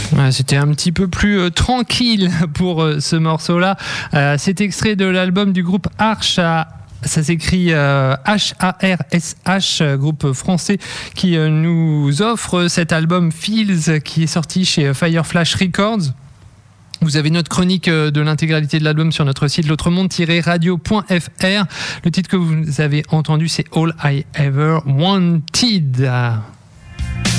Ouais, c'était un petit peu plus tranquille pour ce morceau-là. C'est extrait de l'album du groupe Arsh. Ça s'écrit H-A-R-S-H, groupe français qui nous offre cet album Feels qui est sorti chez Fireflash Records. Vous avez notre chronique de l'intégralité de l'album sur notre site l'autre-monde-radio.fr. Le titre que vous avez entendu, c'est All I Ever Wanted.